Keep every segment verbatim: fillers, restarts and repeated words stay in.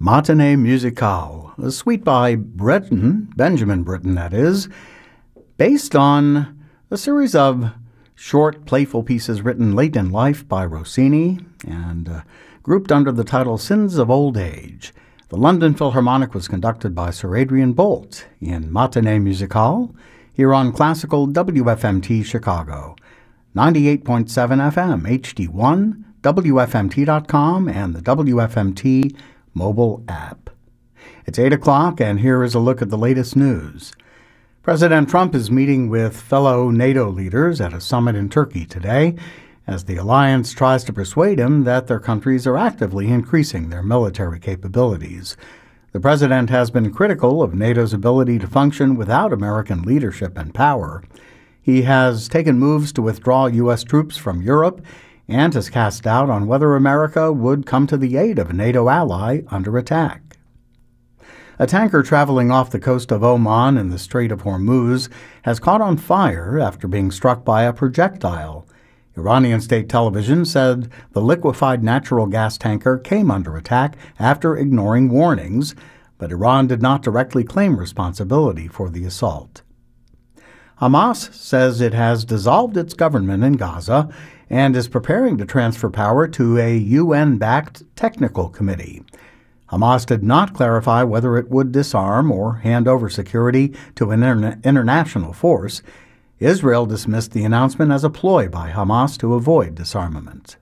Matinee Musicale, a suite by Britten, Benjamin Britten that is, based on a series of short, playful pieces written late in life by Rossini and uh, grouped under the title Sins of Old Age. The London Philharmonic was conducted by Sir Adrian Boult in Matinee Musicale here on Classical W F M T Chicago, ninety-eight point seven F M, H D one, W F M T dot com, and the W F M T mobile app. It's eight o'clock, and here is a look at the latest news. President Trump is meeting with fellow NATO leaders at a summit in Turkey today as the alliance tries to persuade him that their countries are actively increasing their military capabilities. The president has been critical of NATO's ability to function without American leadership and power. He has taken moves to withdraw U S troops from Europe and has cast doubt on whether America would come to the aid of a NATO ally under attack. A tanker traveling off the coast of Oman in the Strait of Hormuz has caught on fire after being struck by a projectile. Iranian state television said the liquefied natural gas tanker came under attack after ignoring warnings, but Iran did not directly claim responsibility for the assault. Hamas says it has dissolved its government in Gaza and is preparing to transfer power to a U N-backed technical committee. Hamas did not clarify whether it would disarm or hand over security to an interna- international force. Israel dismissed the announcement as a ploy by Hamas to avoid disarmament.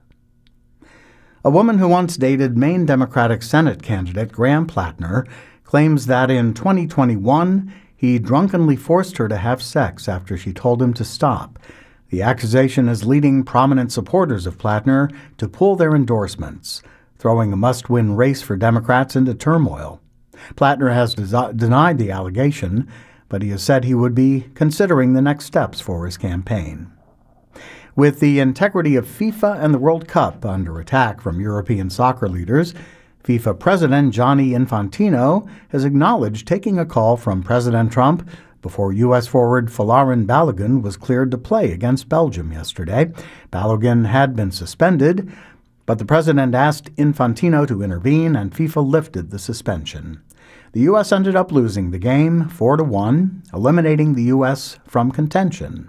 A woman who once dated Maine Democratic Senate candidate Graham Plattner claims that in twenty twenty-one he drunkenly forced her to have sex after she told him to stop. The accusation is leading prominent supporters of Plattner to pull their endorsements, throwing a must-win race for Democrats into turmoil. Plattner has des- denied the allegation, but he has said he would be considering the next steps for his campaign. With the integrity of FIFA and the World Cup under attack from European soccer leaders, FIFA President Gianni Infantino has acknowledged taking a call from President Trump before U S forward Folarin Balogun was cleared to play against Belgium yesterday. Balogun had been suspended, but the president asked Infantino to intervene and FIFA lifted the suspension. The U S ended up losing the game four to one, eliminating the U S from contention.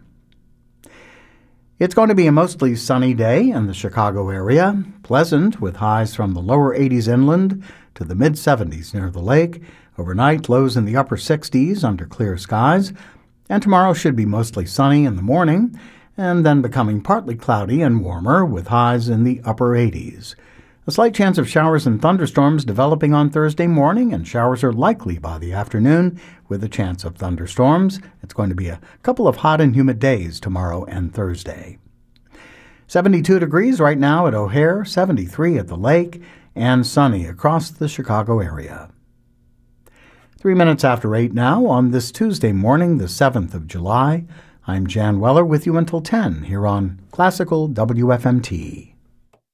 It's going to be a mostly sunny day in the Chicago area, pleasant with highs from the lower eighties inland to the mid-seventies near the lake. Overnight, lows in the upper sixties under clear skies, and tomorrow should be mostly sunny in the morning, and then becoming partly cloudy and warmer with highs in the upper eighties. A slight chance of showers and thunderstorms developing on Thursday morning, and showers are likely by the afternoon with a chance of thunderstorms. It's going to be a couple of hot and humid days tomorrow and Thursday. seventy-two degrees right now at O'Hare, seventy-three at the lake, and sunny across the Chicago area. Three minutes after eight now on this Tuesday morning, the seventh of July. I'm Jan Weller with you until ten here on Classical W F M T.